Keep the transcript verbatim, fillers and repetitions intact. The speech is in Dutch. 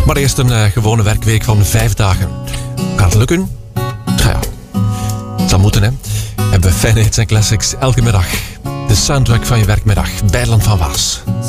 Maar eerst een uh, gewone werkweek van vijf dagen. Gaat het lukken? Ja, ja. Het zal moeten, hè. Hebben we fijne hits en classics elke middag. De soundtrack van je werkmiddag. Bijland van Waas.